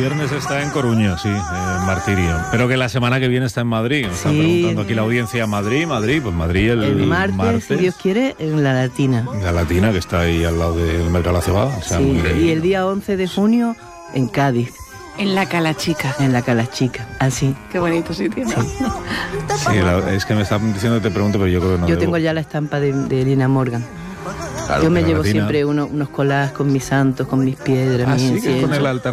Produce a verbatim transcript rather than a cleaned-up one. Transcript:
viernes está en Coruña, sí, en Martirio. Pero que la semana que viene está en Madrid. Me están Sí. preguntando aquí la audiencia, Madrid, Madrid, pues Madrid el, El martes, martes. si Dios quiere, en la Latina. La Latina, que está ahí al lado del Mercado de la Cebada. O sea, Sí, muy- y el día once de junio en Cádiz, En la Cala Chica. en la Calachica. Así. Qué bonito sitio, ¿no? Sí, la- es que me están diciendo que te pregunte, pero yo creo que no Yo debo. tengo ya la estampa de, de Lina Morgan. Claro, Yo me que la llevo Latina- siempre uno- unos collages con mis santos, con mis piedras, Ah, mis sí, que es con inciensos. el altar